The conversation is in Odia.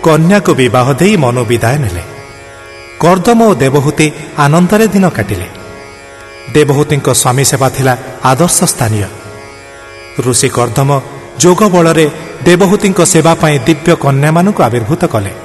କନ୍ୟାକୁ ବିବାହ ଦେଇ ମନୁ ବିଦାୟ ନେଲେ। କର୍ଦ୍ଦମ ଓ ଦେବହୂତି ଆନନ୍ଦରେ ଦିନ କାଟିଲେ। ଦେବହୂତିଙ୍କ ସ୍ୱାମୀ ସେବା ଥିଲା ଆଦର୍ଶ ସ୍ଥାନୀୟ। ଋଷି କର୍ଦ୍ଦମ ଯୋଗ ବଳରେ ଦେବହୂତିଙ୍କ ସେବା ପାଇଁ ଦିବ୍ୟ କନ୍ୟାମାନଙ୍କୁ ଆବିର୍ଭୂତ କଲେ।